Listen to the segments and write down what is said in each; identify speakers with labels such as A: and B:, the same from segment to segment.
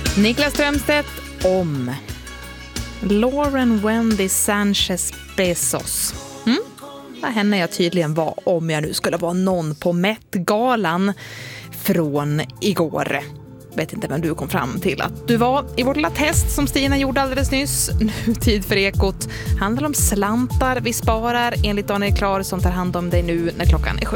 A: Niklas Strömstedt om Lauren Wendy Sanchez Bezos. Vad henne jag tydligen var om jag nu skulle vara någon på Met-galan från igår. Vet inte vem du kom fram till att du var i vårt lilla test som Stina gjorde alldeles nyss. Nu tid för Ekot. Handlar om slantar vi sparar enligt Daniel Klar som tar hand om dig nu när klockan är 7.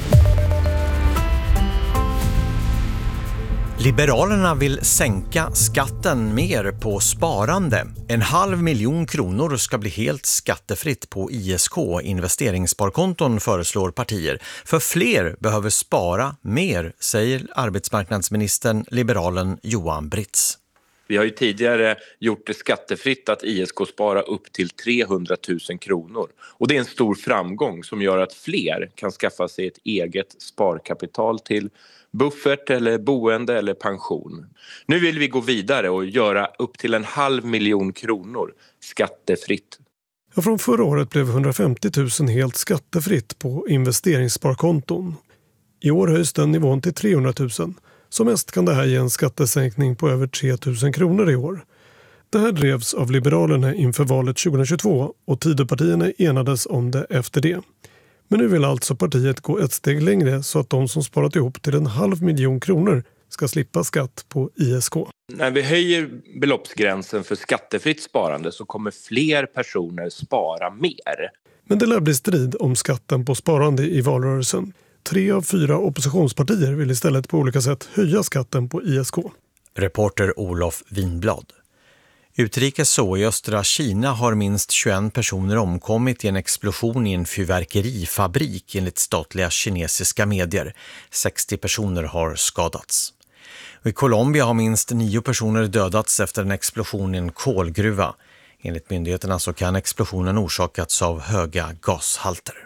B: Liberalerna vill sänka skatten mer på sparande. 500 000 kronor ska bli helt skattefritt på ISK, investeringssparkonton, föreslår partier. För fler behöver spara mer, säger arbetsmarknadsministern, liberalen Johan Britz.
C: Vi har ju tidigare gjort det skattefritt att ISK spara upp till 300 000 kronor. Och det är en stor framgång som gör att fler kan skaffa sig ett eget sparkapital till buffert eller boende eller pension. Nu vill vi gå vidare och göra upp till 500 000 kronor skattefritt.
D: Ja, från förra året blev 150 000 helt skattefritt på investeringssparkonton. I år höjs den nivån till 300 000. Som mest kan det här ge en skattesänkning på över 3 000 kronor i år. Det här drevs av Liberalerna inför valet 2022 och Tidöpartierna enades om det efter det. Men nu vill alltså partiet gå ett steg längre så att de som sparat ihop till 500 000 kronor ska slippa skatt på ISK.
C: När vi höjer beloppsgränsen för skattefritt sparande så kommer fler personer spara mer.
D: Men det lär bli strid om skatten på sparande i valrörelsen. 3 av 4 oppositionspartier vill istället på olika sätt höja skatten på ISK.
B: Reporter Olof Winblad. Utrikes så i östra Kina har minst 21 personer omkommit i en explosion i en fyrverkerifabrik enligt statliga kinesiska medier. 60 personer har skadats. Och i Colombia har minst 9 personer dödats efter en explosion i en kolgruva. Enligt myndigheterna så kan explosionen orsakats av höga gashalter.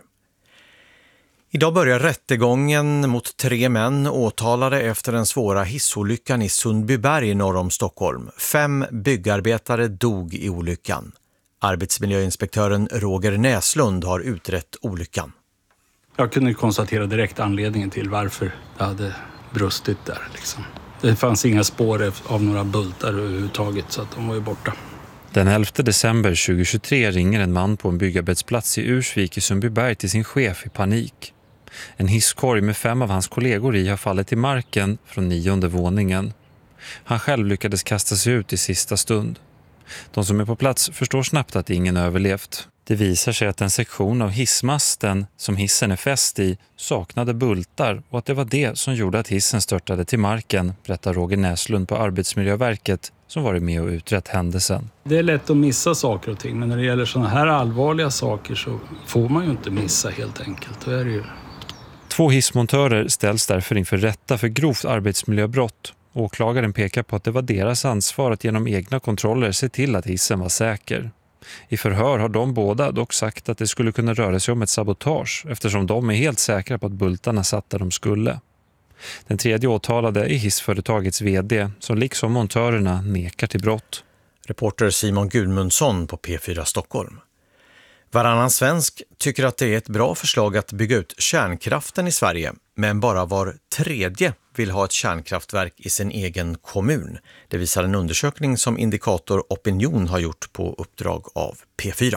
B: Idag börjar rättegången mot 3 män åtalade efter den svåra hissolyckan i Sundbyberg norr om Stockholm. 5 byggarbetare dog i olyckan. Arbetsmiljöinspektören Roger Näslund har utrett olyckan.
E: Jag kunde konstatera direkt anledningen till varför det hade brustit där. Det fanns inga spår av några bultar överhuvudtaget så att de var ju borta.
F: Den 11 december 2023 ringer en man på en byggarbetsplats i Ursvik i Sundbyberg till sin chef i panik. En hisskorg med 5 av hans kollegor i har fallit i marken från 9:e våningen. Han själv lyckades kasta sig ut i sista stund. De som är på plats förstår snabbt att ingen överlevt. Det visar sig att en sektion av hissmasten som hissen är fäst i saknade bultar och att det var det som gjorde att hissen störtade till marken, berättar Roger Näslund på Arbetsmiljöverket som varit med och utrett händelsen.
E: Det är lätt att missa saker och ting, men när det gäller sådana här allvarliga saker så får man ju inte missa helt enkelt. Det är det ju.
F: 2 hissmontörer ställs därför inför rätta för grovt arbetsmiljöbrott. Åklagaren pekar på att det var deras ansvar att genom egna kontroller se till att hissen var säker. I förhör har de båda dock sagt att det skulle kunna röra sig om ett sabotage eftersom de är helt säkra på att bultarna satt där de skulle. Den 3:e åtalade är hissföretagets vd som liksom montörerna nekar till brott.
B: Reporter Simon Gudmundsson på P4 Stockholm. Varannan svensk tycker att det är ett bra förslag att bygga ut kärnkraften i Sverige, men bara var 3:e vill ha ett kärnkraftverk i sin egen kommun. Det visar en undersökning som Indikator Opinion har gjort på uppdrag av P4.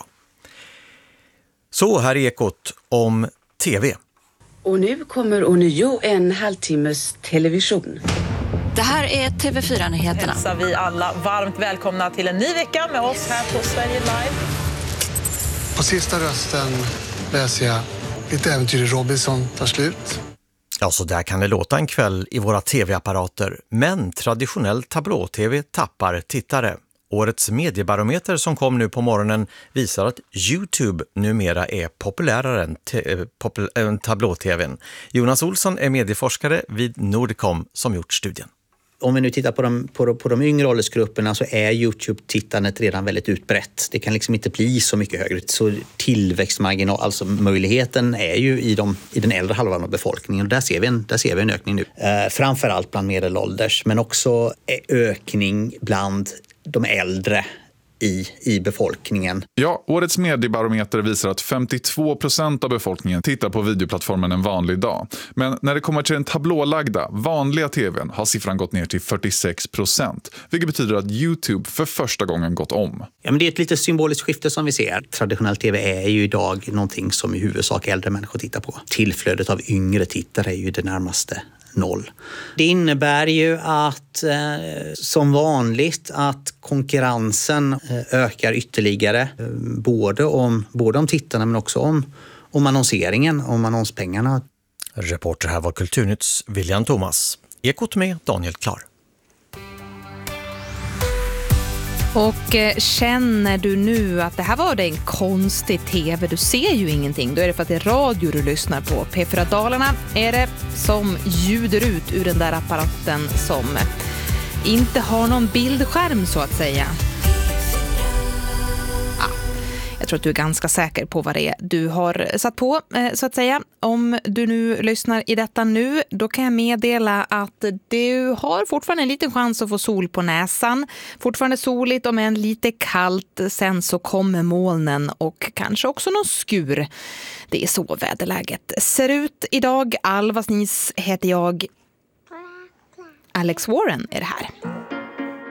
B: Så här är Ekot om TV.
G: Och nu kommer ånyo en halvtimmes television.
H: Det här är TV4-nyheterna.
I: Hälsar vi alla varmt välkomna till en ny vecka med oss här på Sverige Live.
J: På sista rösten läser jag lite äventyr i Robinson tar slut.
B: Ja, så där kan det låta en kväll i våra tv-apparater. Men traditionell tablå-tv tappar tittare. Årets mediebarometer som kom nu på morgonen visar att YouTube numera är populärare än tablå-tvn. Jonas Olsson är medieforskare vid Nordicom som gjort studien.
K: Om vi nu tittar på de yngre åldersgrupperna så är YouTube-tittandet redan väldigt utbrett. Det kan liksom inte bli så mycket högre. Så tillväxtmarginal, alltså möjligheten är ju i den äldre halvan av befolkningen. Och där ser vi en ökning nu. Framförallt bland medelålders, men också ökning bland de äldre i befolkningen.
L: Ja, årets mediebarometer visar att 52% av befolkningen tittar på videoplattformen en vanlig dag. Men när det kommer till den tablålagda, vanliga tvn har siffran gått ner till 46%. Vilket betyder att YouTube för första gången gått om.
K: Ja, men det är ett lite symboliskt skifte som vi ser. Traditionell tv är ju idag någonting som i huvudsak äldre människor tittar på. Tillflödet av yngre tittare är ju det närmaste 0. Det innebär ju att som vanligt att konkurrensen ökar ytterligare. Både om tittarna men också om annonseringen, om annonspengarna.
B: Reporter här var Kulturnytts William Thomas. Ekot med Daniel Klar.
A: Och känner du nu att det här var en konstig tv, du ser ju ingenting, då är det för att det är radio du lyssnar på. P4 Dalarna är det som ljuder ut ur den där apparaten som inte har någon bildskärm så att säga. Jag tror att du är ganska säker på vad det är du har satt på, så att säga. Om du nu lyssnar i detta nu, då kan jag meddela att du har fortfarande en liten chans att få sol på näsan. Fortfarande soligt om än lite kallt. Sen så kommer molnen och kanske också någon skur. Det är så väderläget ser ut idag. Alva Snis heter jag. Alex Warren är det här.